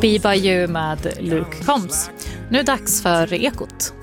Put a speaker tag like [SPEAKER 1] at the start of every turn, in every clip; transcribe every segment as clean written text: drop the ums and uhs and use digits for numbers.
[SPEAKER 1] Be By You med Luke Combs. Nu är det dags för Ekot.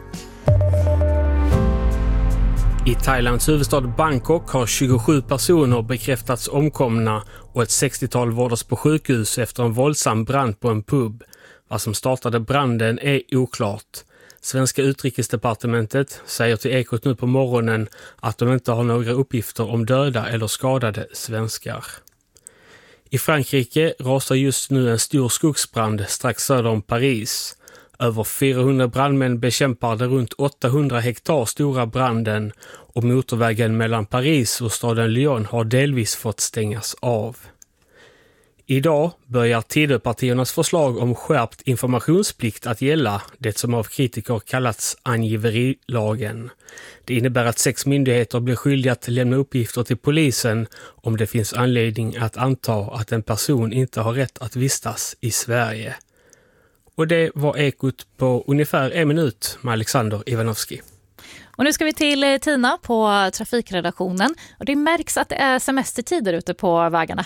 [SPEAKER 2] I Thailands huvudstad Bangkok har 27 personer bekräftats omkomna och ett 60-tal vårdas på sjukhus efter en våldsam brand på en pub. Vad som startade branden är oklart. Svenska utrikesdepartementet säger till Ekot nu på morgonen att de inte har några uppgifter om döda eller skadade svenskar. I Frankrike rasar just nu en stor skogsbrand strax söder om Paris. Över 400 brandmän bekämpar den runt 800 hektar stora branden och motorvägen mellan Paris och staden Lyon har delvis fått stängas av. Idag börjar Tidöpartiernas förslag om skärpt informationsplikt att gälla, det som av kritiker kallats angiverilagen. Det innebär att 6 myndigheter blir skyldiga att lämna uppgifter till polisen om det finns anledning att anta att en person inte har rätt att vistas i Sverige. Och det var Ekot på ungefär 1 minut med Alexander Ivanovski.
[SPEAKER 1] Och nu ska vi till Tina på trafikredaktionen. Och det märks att det är semestertider ute på vägarna.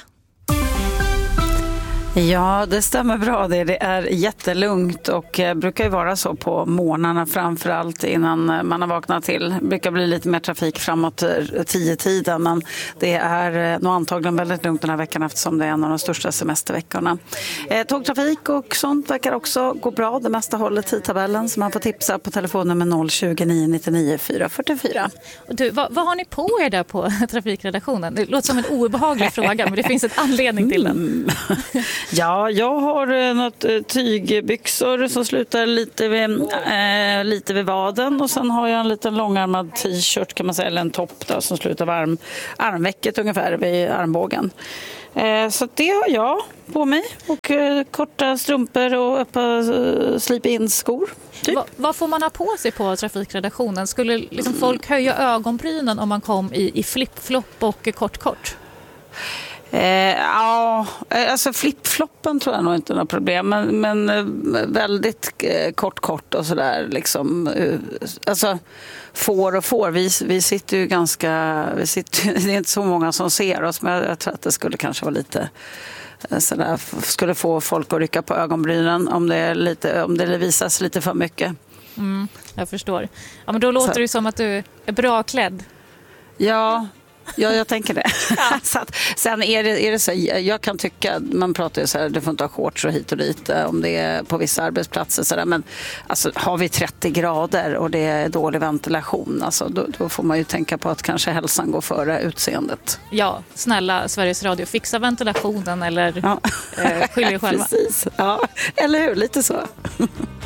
[SPEAKER 3] Ja, det stämmer bra. Det är jättelugnt och brukar ju vara så på morgnarna framförallt innan man har vaknat till. Det brukar bli lite mer trafik framåt 10-tiden, men det är nog antagligen väldigt lugnt den här veckan eftersom det är en av de största semesterveckorna. Tågtrafik och sånt verkar också gå bra. Det mesta håller tidtabellen, så man får tipsa på telefonnummer 020 999 444.
[SPEAKER 1] Du, vad har ni på er där på trafikredaktionen? Det låter som en obehaglig fråga, men det finns en anledning till den.
[SPEAKER 3] Ja, jag har något tygbyxor som slutar lite vid vaden, och sen har jag en liten långärmad t-shirt kan man säga, eller en topp då, som slutar vid armvecket ungefär vid armbågen. Så det har jag på mig, och korta strumpor och öppna slip-in-skor. Typ.
[SPEAKER 1] Vad får man ha på sig på trafikredaktionen? Skulle liksom folk höja ögonbrynen om man kom i flip-flop och kort?
[SPEAKER 3] Ja, alltså flip-floppen tror jag nog inte är något problem, men väldigt kort och sådär liksom. Alltså får. Vi sitter ju det är inte så många som ser oss, men jag tror att det skulle kanske vara lite sådär, skulle få folk att rycka på ögonbrynen om det visas lite för mycket.
[SPEAKER 1] Jag förstår. Ja, men då låter det som att du är bra klädd.
[SPEAKER 3] Ja, jag tänker det. Ja. Så att, sen är det så, jag kan tycka, man pratar ju så här, det får inte ha shorts och hit och dit om det är på vissa arbetsplatser så där, men alltså, har vi 30 grader och det är dålig ventilation, alltså, då får man ju tänka på att kanske hälsan går före utseendet.
[SPEAKER 1] Ja, snälla Sveriges Radio, fixa ventilationen eller skyll er själva.
[SPEAKER 3] Precis, ja, eller hur, lite så.